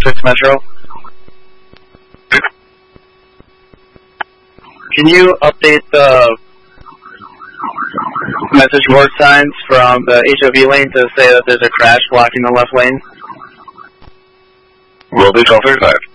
6 Metro. Can you update the message board signs from the HOV lane to say that there's a crash blocking the left lane? Will do, 1235.